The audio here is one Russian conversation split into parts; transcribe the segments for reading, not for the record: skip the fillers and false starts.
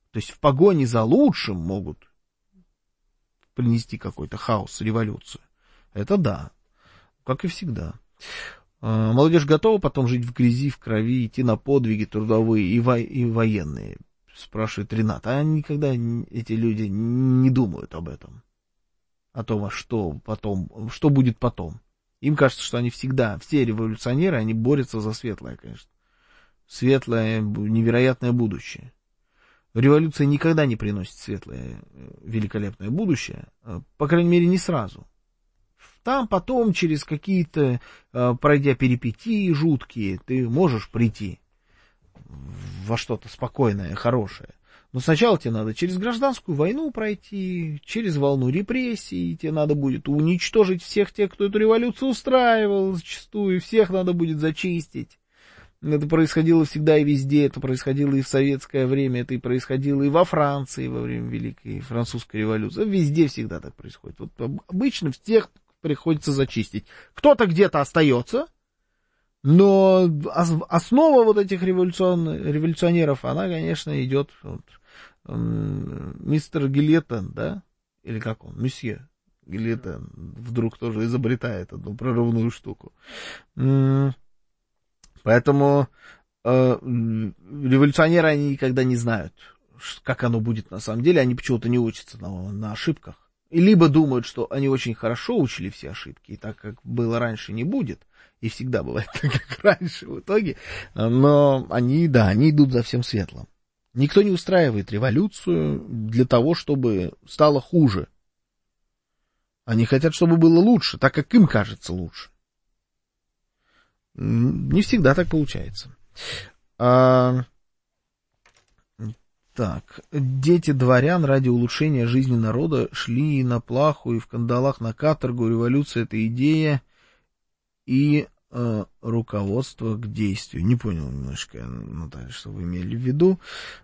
То есть в погоне за лучшим могут принести какой-то хаос, революцию. Это да, как и всегда. Молодежь готова потом жить в грязи, в крови, идти на подвиги трудовые и военные, спрашивает Ренат. А никогда эти люди не думают об этом. О том, а что потом, что будет потом. Им кажется, что они всегда, все революционеры, они борются за светлое, конечно. Светлое, невероятное будущее. Революция никогда не приносит светлое, великолепное будущее, по крайней мере, не сразу. Там потом, через какие-то, пройдя перипетии жуткие, ты можешь прийти во что-то спокойное, хорошее. Но сначала тебе надо через гражданскую войну пройти, через волну репрессий, тебе надо будет уничтожить всех тех, кто эту революцию устраивал зачастую, всех надо будет зачистить. Это происходило всегда и везде, это происходило и в советское время, это и происходило и во Франции во время Великой Французской революции. Везде всегда так происходит. Вот обычно всех приходится зачистить. Кто-то где-то остается, но основа вот этих революционеров, она, конечно, идет... Вот, мистер Гильотен, да? Или как он? Месье Гильотен вдруг тоже изобретает одну прорывную штуку. Поэтому революционеры, они никогда не знают, как оно будет на самом деле. Они почему-то не учатся на ошибках. И либо думают, что они очень хорошо учили все ошибки, и так, как было раньше, не будет. И всегда бывает так, как раньше в итоге. Но они идут за всем светлым. Никто не устраивает революцию для того, чтобы стало хуже. Они хотят, чтобы было лучше, так как им кажется лучше. Не всегда так получается. Так, дети дворян ради улучшения жизни народа шли на плаху и в кандалах на каторгу. Революция — это идея и руководство к действию. Не понял немножко, Наталья, что вы имели в виду.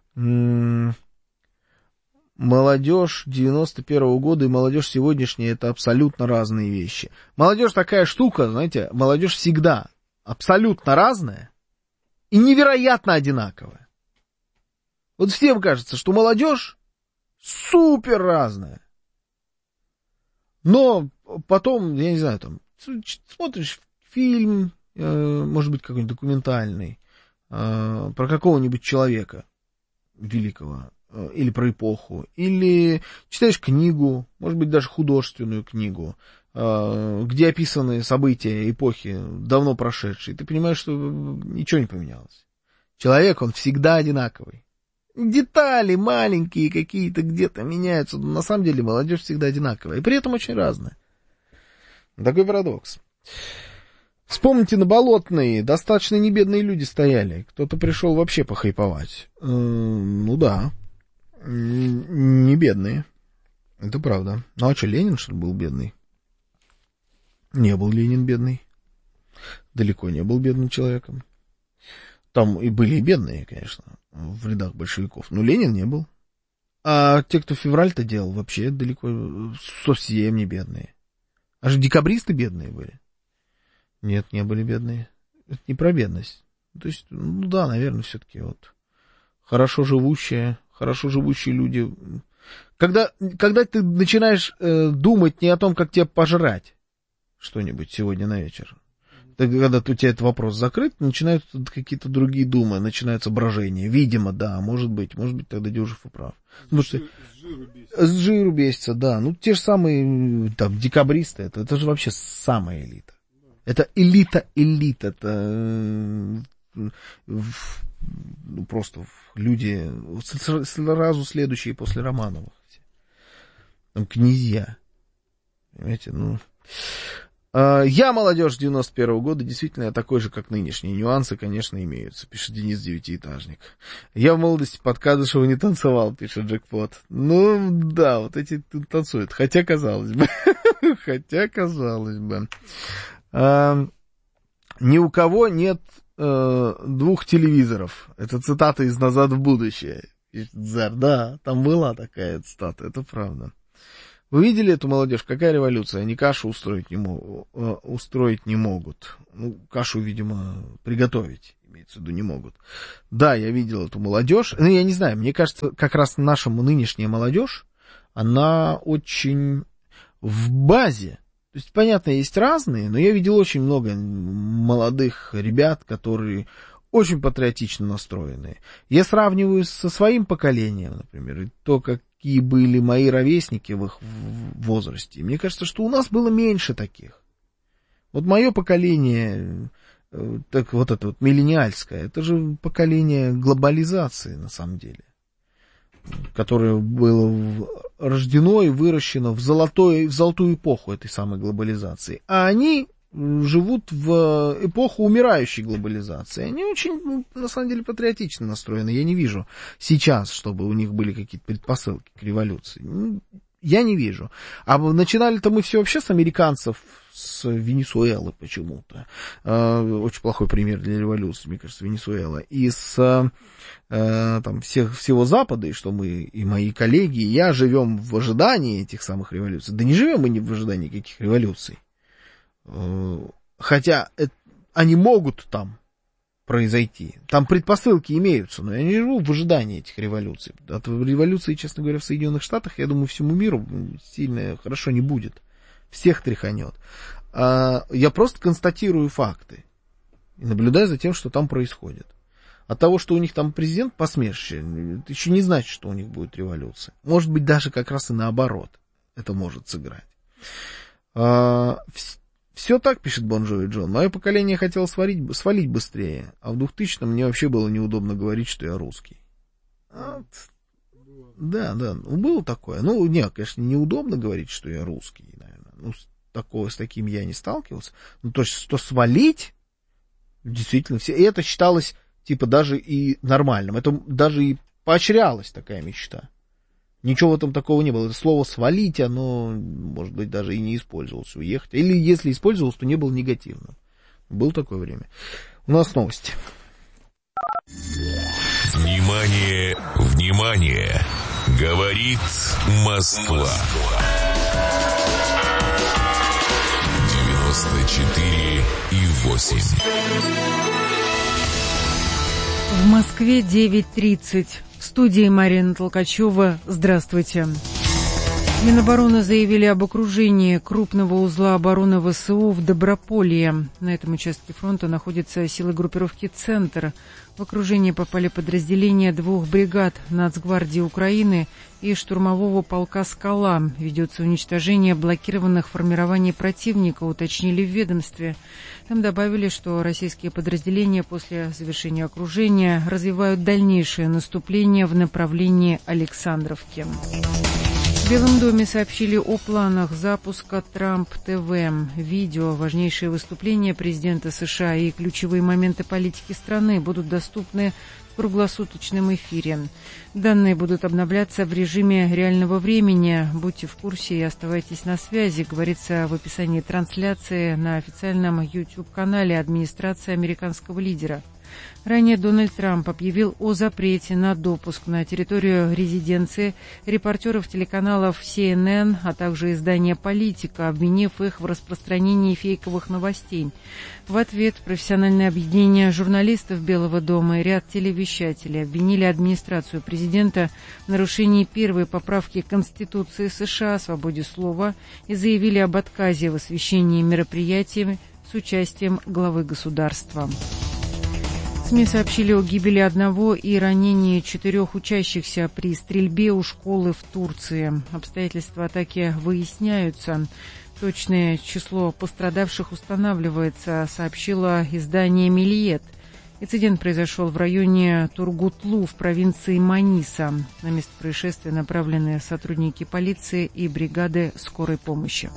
Молодежь 91-го года и молодежь сегодняшняя — это абсолютно разные вещи. Молодежь такая штука, знаете, молодежь всегда абсолютно разная и невероятно одинаковая. Вот всем кажется, что молодежь супер разная. Но потом, я не знаю, там, смотришь фильм, может быть, какой-нибудь документальный, про какого-нибудь человека великого, или про эпоху, или читаешь книгу, может быть, даже художественную книгу, где описаны события эпохи, давно прошедшие, ты понимаешь, что ничего не поменялось. Человек, он всегда одинаковый. Детали маленькие какие-то где-то меняются, но на самом деле молодежь всегда одинаковая, и при этом очень разная. Такой парадокс. Вспомните, на Болотной достаточно небедные люди стояли. Кто-то пришел вообще похайповать. Ну да, не бедные. Это правда. Ну а что, Ленин, что ли, был бедный? Не был Ленин бедный. Далеко не был бедным человеком. Там и были и бедные, конечно, в рядах большевиков. Но Ленин не был. А те, кто февраль-то делал, вообще далеко совсем не бедные. Аж декабристы бедные были. Нет, не были бедные. Это не про бедность. То есть, ну да, наверное, все-таки вот хорошо живущие люди. Когда ты начинаешь думать не о том, как тебе пожрать что-нибудь сегодня на вечер, когда у тебя этот вопрос закрыт, начинают какие-то другие думы, начинаются брожения. Видимо, да, может быть, тогда Дюжев и прав. С жиру бесится, да. Ну, те же самые там декабристы, это же вообще самая элита. Это элита, это просто люди сразу следующие после Романовых. Там князья. Понимаете, ну... Я молодежь 91-го года, действительно, я такой же, как нынешние. Нюансы, конечно, имеются, пишет Денис Девятиэтажник. Я в молодости под Кадышева не танцевал, пишет Джекпот. Ну, да, вот эти танцуют. Хотя, казалось бы. Ни у кого нет двух телевизоров. Это цитата из «Назад в будущее». Да, там была такая цитата, это правда. Вы видели эту молодежь? Какая революция? Они кашу устроить не могут. Ну, кашу, видимо, приготовить, имеется в виду, не могут. Да, я видел эту молодежь. Ну, я не знаю, мне кажется, как раз наша нынешняя молодежь, она очень в базе. То есть, понятно, есть разные, но я видел очень много молодых ребят, которые очень патриотично настроенные. Я сравниваю со своим поколением, например, и то, какие были мои ровесники в их возрасте. Мне кажется, что у нас было меньше таких. Вот мое поколение, так вот это вот миллениальское, это же поколение глобализации, на самом деле, которое было рождено и выращено в золотую эпоху этой самой глобализации. А они живут в эпоху умирающей глобализации. Они очень, на самом деле, патриотично настроены. Я не вижу сейчас, чтобы у них были какие-то предпосылки к революции. Я не вижу. А начинали-то мы все вообще с американцев, с Венесуэлы почему-то. Очень плохой пример для революции, мне кажется, Венесуэла. И с там, всего Запада, и что мы, и мои коллеги, и я живем в ожидании этих самых революций. Да не живем мы не в ожидании каких революций. Хотя они могут там произойти. Там предпосылки имеются, но я не живу в ожидании этих революций. От революции, честно говоря, в Соединенных Штатах, я думаю, всему миру сильно хорошо не будет. Всех тряханет. Я просто констатирую факты и наблюдаю за тем, что там происходит. От того, что у них там президент посмешище, это еще не значит, что у них будет революция. Может быть, даже как раз и наоборот это может сыграть. Все так, пишет Бон Джови Джон. Мое поколение хотело свалить быстрее, а в 2000-м мне вообще было неудобно говорить, что я русский. Да, было такое. Ну, нет, конечно, неудобно говорить, что я русский, наверное. Ну, с таким я не сталкивался. Ну, то есть, что свалить, действительно, все. И это считалось, типа, даже и нормальным. Это даже и поощрялась такая мечта. Ничего в этом такого не было. Это слово «свалить», оно, может быть, даже и не использовалось, уехать. Или если использовалось, то не было негативным. Было такое время. У нас новости. Внимание, внимание! Говорит Москва. 94,8. В Москве 9:30. В студии Марина Толкачева. Здравствуйте. Минобороны заявили об окружении крупного узла обороны ВСУ в Доброполье. На этом участке фронта находятся силы группировки «Центр». В окружение попали подразделения 2 бригад Нацгвардии Украины и штурмового полка «Скала». Ведется уничтожение блокированных формирований противника, уточнили в ведомстве. Там добавили, что российские подразделения после завершения окружения развивают дальнейшее наступление в направлении Александровки. В Белом доме сообщили о планах запуска Трамп ТВ. Видео, важнейшие выступления президента США и ключевые моменты политики страны будут доступны в круглосуточном эфире. Данные будут обновляться в режиме реального времени. Будьте в курсе и оставайтесь на связи, говорится в описании трансляции на официальном YouTube-канале администрации американского лидера. Ранее Дональд Трамп объявил о запрете на допуск на территорию резиденции репортеров телеканалов CNN, а также издания «Политика», обвинив их в распространении фейковых новостей. В ответ профессиональное объединение журналистов Белого дома и ряд телевещателей обвинили администрацию президента в нарушении первой поправки Конституции США о свободе слова и заявили об отказе в освещении мероприятий с участием главы государства. СМИ сообщили о гибели 1 и ранении 4 учащихся при стрельбе у школы в Турции. Обстоятельства атаки выясняются. Точное число пострадавших устанавливается, сообщило издание «Миллиет». Инцидент произошел в районе Тургутлу в провинции Маниса. На место происшествия направлены сотрудники полиции и бригады скорой помощи.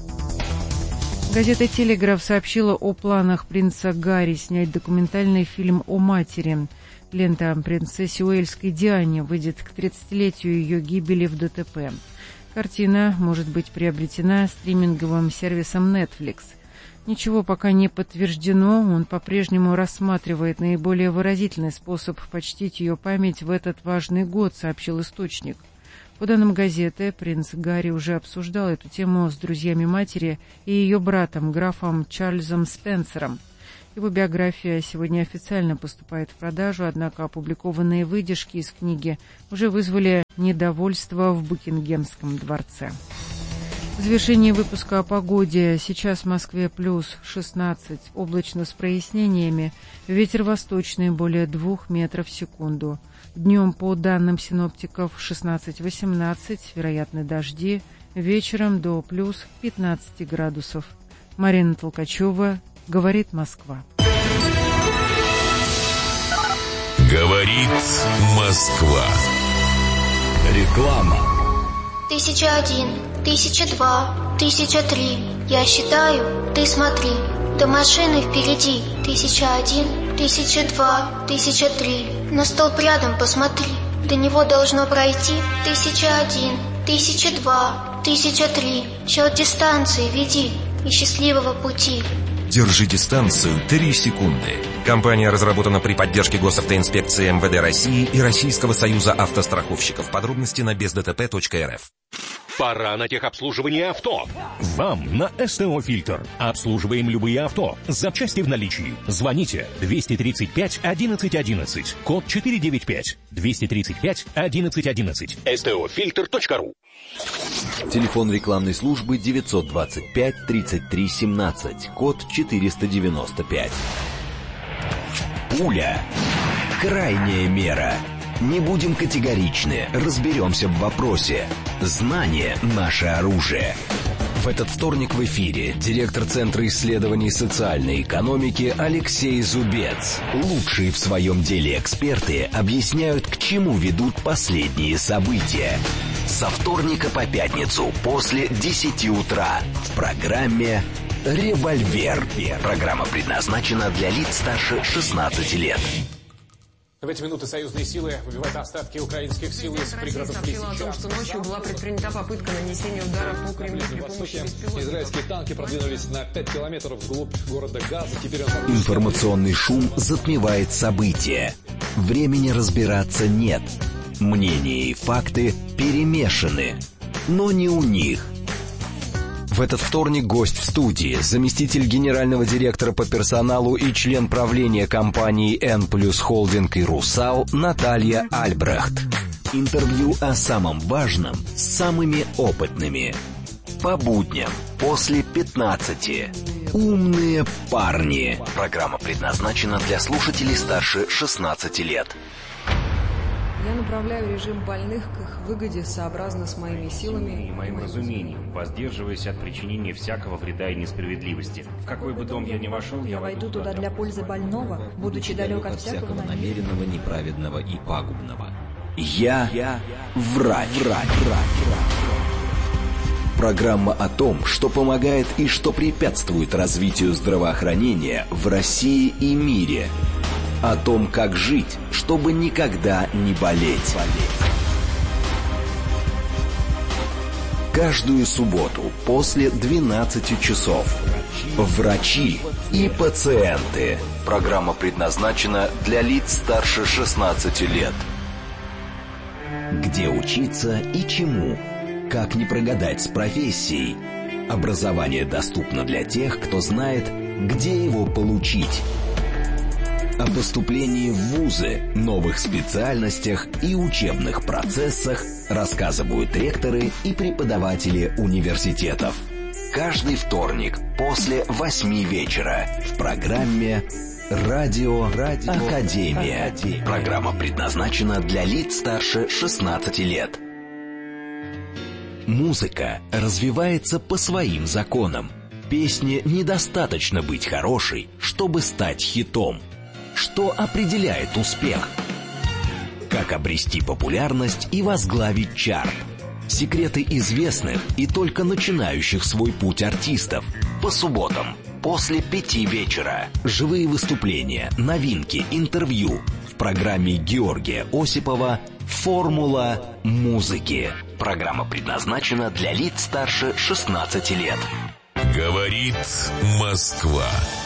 Газета «Телеграф» сообщила о планах принца Гарри снять документальный фильм о матери. Лента о принцессе Уэльской Диане выйдет к 30-летию ее гибели в ДТП. Картина может быть приобретена стриминговым сервисом Netflix. Ничего пока не подтверждено, он по-прежнему рассматривает наиболее выразительный способ почтить ее память в этот важный год, сообщил источник. По данным газеты, принц Гарри уже обсуждал эту тему с друзьями матери и ее братом, графом Чарльзом Спенсером. Его биография сегодня официально поступает в продажу, однако опубликованные выдержки из книги уже вызвали недовольство в Букингемском дворце. В завершении выпуска о погоде. Сейчас в Москве плюс 16, облачно с прояснениями, ветер восточный более 2 метров в секунду. Днем, по данным синоптиков, 16-18, вероятны дожди, вечером до плюс 15 градусов. Марина Толкачева, «Говорит Москва». Говорит Москва. Реклама. 1001, 1002, 1003. Я считаю, ты смотри. До машины впереди. 1001, 1002, 1003. На столб рядом посмотри. До него должно пройти 1001, 1002, 1003. Счет дистанции веди и счастливого пути. Держи дистанцию 3 секунды. Компания разработана при поддержке Госавтоинспекции МВД России и Российского союза автостраховщиков. Подробности на бездтп.рф. Пора на техобслуживание авто. Вам на СТО «Фильтр». Обслуживаем любые авто. Запчасти в наличии. Звоните 235 11 11. Код 495. 235 11 11. STOFilter.ru. Телефон рекламной службы 925 33 17. Код 495. Пуля. Крайняя мера. Не будем категоричны, разберемся в вопросе. Знание – наше оружие. В этот вторник в эфире директор Центра исследований социальной экономики Алексей Зубец. Лучшие в своем деле эксперты объясняют, к чему ведут последние события. Со вторника по пятницу после 10 утра в программе «Револьвер». Программа предназначена для лиц старше 16 лет. В эти минуты союзные силы выбивают остатки украинских сил из пригородов Лисичанска. О том, что ночью была предпринята попытка нанесения удара по Кремлю при помощи беспилотников. Израильские танки продвинулись на 5 километров вглубь города Газа. Теперь Информационный шум затмевает события. Времени разбираться нет. Мнения и факты перемешаны. Но не у них. В этот вторник гость в студии, заместитель генерального директора по персоналу и член правления компании N+ Холдинг и Русал Наталья Альбрехт. Интервью о самом важном с самыми опытными. По будням после 15. Умные парни. Программа предназначена для слушателей старше 16 лет. Я направляю режим больных к их выгоде сообразно с моими силами и моим разумением, воздерживаясь от причинения всякого вреда и несправедливости. В какой бы дом я ни вошел, я войду туда для пользы больного, будучи далек от всякого намеренного, неправедного и пагубного. Я врач. Программа о том, что помогает и что препятствует развитию здравоохранения в России и мире. О том, как жить, чтобы никогда не болеть. Каждую субботу после 12 часов. Врачи и пациенты. Программа предназначена для лиц старше 16 лет. Где учиться и чему? Как не прогадать с профессией? Образование доступно для тех, кто знает, где его получить. О поступлении в вузы, новых специальностях и учебных процессах рассказывают ректоры и преподаватели университетов. Каждый вторник после 8 вечера в программе «Радио Академия». Программа предназначена для лиц старше 16 лет. Музыка развивается по своим законам. Песне недостаточно быть хорошей, чтобы стать хитом. Что определяет успех? Как обрести популярность и возглавить чарт? Секреты известных и только начинающих свой путь артистов. По субботам после 5 вечера. Живые выступления, новинки, интервью. В программе Георгия Осипова «Формула музыки». Программа предназначена для лиц старше 16 лет. Говорит Москва.